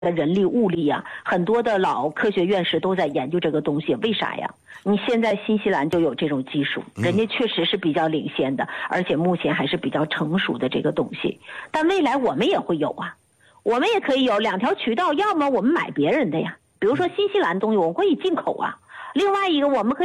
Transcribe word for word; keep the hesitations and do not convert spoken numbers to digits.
的人力物力啊，很多的老科学院士都在研究这个东西。为啥呀？你现在新西兰就有这种技术，人家确实是比较领先的，而且目前还是比较成熟的这个东西。但未来我们也会有啊，我们也可以有两条渠道，要么我们买别人的呀，比如说新西兰东西我们可以进口啊，另外一个我们可以